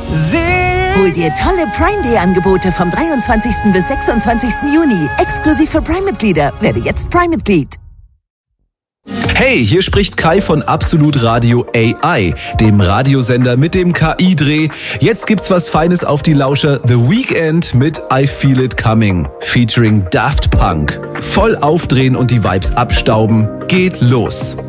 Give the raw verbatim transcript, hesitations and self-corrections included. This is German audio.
Hol dir tolle Prime Day Angebote vom dreiundzwanzigsten bis sechsundzwanzigsten Juni. Exklusiv für Prime-Mitglieder. Werde jetzt Prime-Mitglied. Hey, hier spricht Kai von Absolut Radio A I, dem Radiosender mit dem K I-Dreh. Jetzt gibt's was Feines auf die Lauscher. The Weeknd mit I Feel It Coming, featuring Daft Punk. Voll aufdrehen und die Vibes abstauben. Geht los.